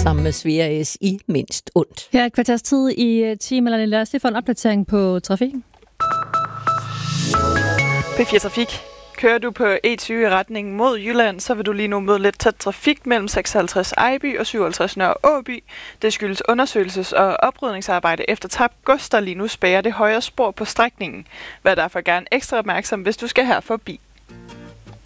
sammen med Svea S i mindst ondt. Her er et kvarters tid i timen, eller lad os lige få en opdatering på trafikken. P4 Trafik. Kører du på E20 i retning mod Jylland, så vil du lige nu møde lidt tæt trafik mellem 56 Ejby og 57 Nørre Åby. Det skyldes undersøgelses- og oprydningsarbejde efter tabt gods, der lige nu spærrer det højre spor på strækningen. Vær derfor gerne ekstra opmærksom, hvis du skal her forbi.